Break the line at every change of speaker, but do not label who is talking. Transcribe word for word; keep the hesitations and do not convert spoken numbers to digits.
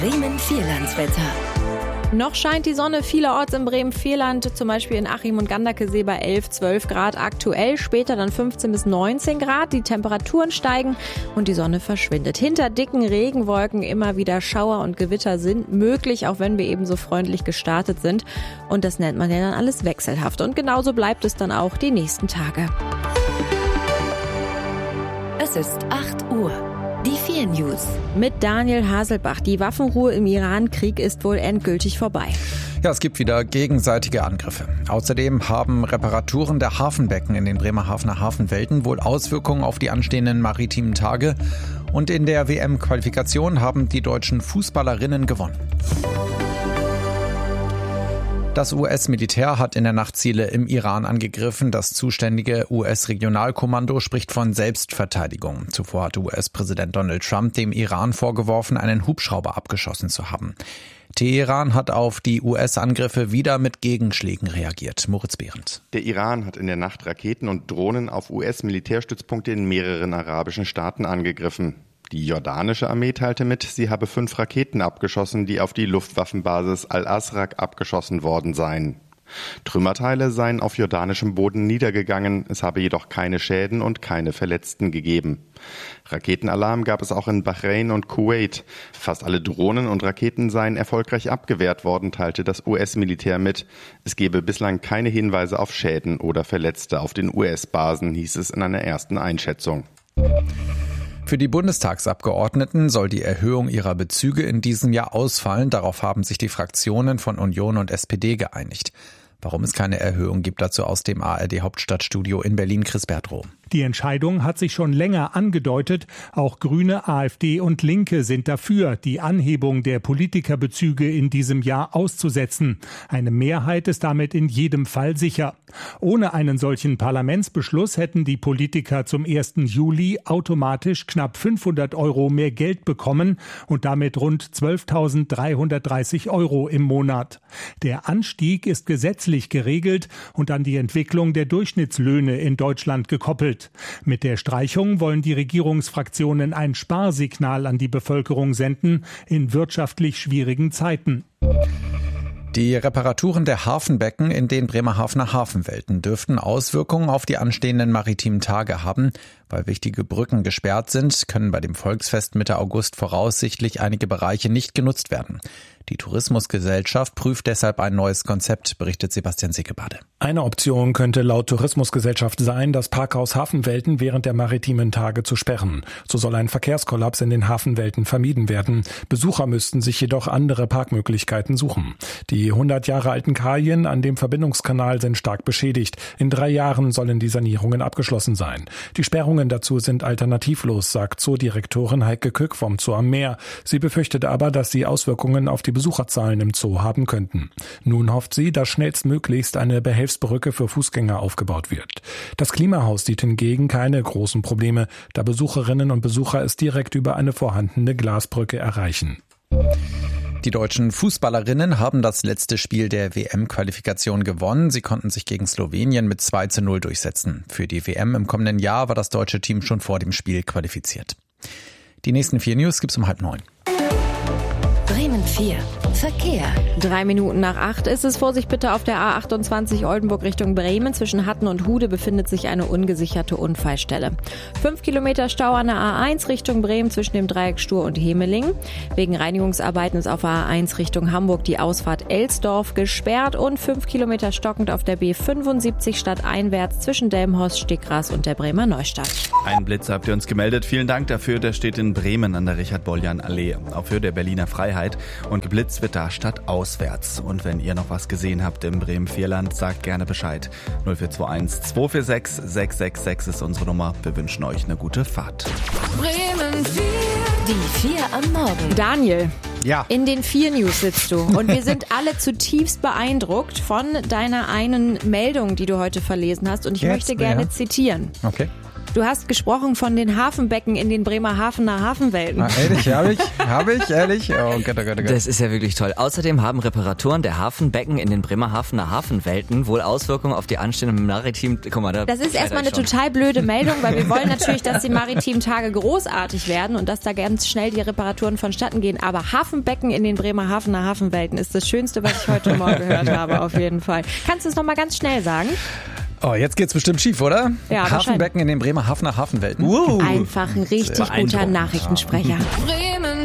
Bremen-Vierlandswetter.
Noch scheint die Sonne vielerorts im Bremen-Vierland, zum Beispiel in Achim und Ganderkesee bei elf, zwölf Grad aktuell, später dann fünfzehn bis neunzehn Grad. Die Temperaturen steigen und die Sonne verschwindet. Hinter dicken Regenwolken immer wieder Schauer und Gewitter sind möglich, auch wenn wir eben so freundlich gestartet sind. Und das nennt man ja dann alles wechselhaft. Und genauso bleibt es dann auch die nächsten Tage.
Es ist acht Uhr. Die vier News.
Mit Daniel Haselbach. Die Waffenruhe im Iran-Krieg ist wohl endgültig vorbei.
Ja, es gibt wieder gegenseitige Angriffe. Außerdem haben Reparaturen der Hafenbecken in den Bremerhavener Hafenwelten wohl Auswirkungen auf die anstehenden maritimen Tage. Und in der W M-Qualifikation haben die deutschen Fußballerinnen gewonnen. Das U S-Militär hat in der Nacht Ziele im Iran angegriffen. Das zuständige U S-Regionalkommando spricht von Selbstverteidigung. Zuvor hatte U S-Präsident Donald Trump dem Iran vorgeworfen, einen Hubschrauber abgeschossen zu haben. Teheran hat auf die U S-Angriffe wieder mit Gegenschlägen reagiert. Moritz Behrendt.
Der Iran hat in der Nacht Raketen und Drohnen auf U S-Militärstützpunkte in mehreren arabischen Staaten angegriffen. Die jordanische Armee teilte mit, sie habe fünf Raketen abgeschossen, die auf die Luftwaffenbasis Al-Asraq abgeschossen worden seien. Trümmerteile seien auf jordanischem Boden niedergegangen, es habe jedoch keine Schäden und keine Verletzten gegeben. Raketenalarm gab es auch in Bahrain und Kuwait. Fast alle Drohnen und Raketen seien erfolgreich abgewehrt worden, teilte das U S-Militär mit. Es gebe bislang keine Hinweise auf Schäden oder Verletzte auf den U S-Basen, hieß es in einer ersten Einschätzung.
Für die Bundestagsabgeordneten soll die Erhöhung ihrer Bezüge in diesem Jahr ausfallen. Darauf haben sich die Fraktionen von Union und S P D geeinigt. Warum es keine Erhöhung gibt, dazu aus dem A R D-Hauptstadtstudio in Berlin, Chris Bertrow.
Die Entscheidung hat sich schon länger angedeutet. Auch Grüne, AfD und Linke sind dafür, die Anhebung der Politikerbezüge in diesem Jahr auszusetzen. Eine Mehrheit ist damit in jedem Fall sicher. Ohne einen solchen Parlamentsbeschluss hätten die Politiker zum ersten Juli automatisch knapp fünfhundert Euro mehr Geld bekommen und damit rund zwölftausenddreihundertdreißig Euro im Monat. Der Anstieg ist gesetzlich geregelt und an die Entwicklung der Durchschnittslöhne in Deutschland gekoppelt. Mit der Streichung wollen die Regierungsfraktionen ein Sparsignal an die Bevölkerung senden in wirtschaftlich schwierigen Zeiten.
Die Reparaturen der Hafenbecken in den Bremerhavener Hafenwelten dürften Auswirkungen auf die anstehenden maritimen Tage haben. Weil wichtige Brücken gesperrt sind, können bei dem Volksfest Mitte August voraussichtlich einige Bereiche nicht genutzt werden. Die Tourismusgesellschaft prüft deshalb ein neues Konzept, berichtet Sebastian Sickebade.
Eine Option könnte laut Tourismusgesellschaft sein, das Parkhaus Hafenwelten während der maritimen Tage zu sperren. So soll ein Verkehrskollaps in den Hafenwelten vermieden werden. Besucher müssten sich jedoch andere Parkmöglichkeiten suchen. Die hundert Jahre alten Kajen an dem Verbindungskanal sind stark beschädigt. In drei Jahren sollen die Sanierungen abgeschlossen sein. Die Sperrungen dazu sind alternativlos, sagt Zoodirektorin Heike Kück vom Zoo am Meer. Sie befürchtet aber, dass sie Auswirkungen auf die Besucherzahlen im Zoo haben könnten. Nun hofft sie, dass schnellstmöglichst eine Behelfsbrücke für Fußgänger aufgebaut wird. Das Klimahaus sieht hingegen keine großen Probleme, da Besucherinnen und Besucher es direkt über eine vorhandene Glasbrücke erreichen.
Die deutschen Fußballerinnen haben das letzte Spiel der W M-Qualifikation gewonnen. Sie konnten sich gegen Slowenien mit zwei zu null durchsetzen. Für die W M im kommenden Jahr war das deutsche Team schon vor dem Spiel qualifiziert. Die nächsten vier News gibt's um halb neun.
Bremen vier. Verkehr.
Drei Minuten nach acht ist es. Vorsicht bitte auf der A achtundzwanzig Oldenburg Richtung Bremen. Zwischen Hatten und Hude befindet sich eine ungesicherte Unfallstelle. Fünf Kilometer Stau an der A eins Richtung Bremen zwischen dem Dreieck Stur und Hemeling. Wegen Reinigungsarbeiten ist auf A eins Richtung Hamburg die Ausfahrt Elsdorf gesperrt und fünf Kilometer stockend auf der B fünfundsiebzig stadteinwärts zwischen Delmenhorst, Stickgras und der Bremer Neustadt.
Einen Blitz habt ihr uns gemeldet. Vielen Dank dafür. Der steht in Bremen an der Richard-Boljan-Allee, auf Höhe der Berliner Freiheit. Und geblitzt wird da stadtauswärts. Und wenn ihr noch was gesehen habt im Bremen-Vierland, sagt gerne Bescheid. null vier zwei eins zwei vier sechs sechs sechs sechs ist unsere Nummer. Wir wünschen euch eine gute Fahrt.
Bremen vier. Die vier am Morgen.
Daniel.
Ja.
In den vier News sitzt du und wir sind alle zutiefst beeindruckt von deiner einen Meldung, die du heute verlesen hast und ich
Jetzt,
möchte gerne
ja.
zitieren.
Okay.
Du hast gesprochen von den Hafenbecken in den Bremerhavener Hafenwelten.
Ah, ehrlich, habe ich? Habe ich? Ehrlich? Oh Gott, oh Gott, oh Gott.
Das ist ja wirklich toll. Außerdem haben Reparaturen der Hafenbecken in den Bremerhavener Hafenwelten wohl Auswirkungen auf die anstehenden Maritim... Guck mal, da
das ist erstmal eine schon. total blöde Meldung, weil wir wollen natürlich, dass die maritimen Tage großartig werden und dass da ganz schnell die Reparaturen vonstatten gehen. Aber Hafenbecken in den Bremerhavener Hafenwelten ist das Schönste, was ich heute Morgen gehört habe, auf jeden Fall. Kannst du es nochmal ganz schnell sagen?
Oh, jetzt geht's bestimmt schief, oder?
Ja,
Hafenbecken in den Bremerhavener Hafenwelten.
Wow. Einfach ein richtig guter Nachrichtensprecher.
Bremen.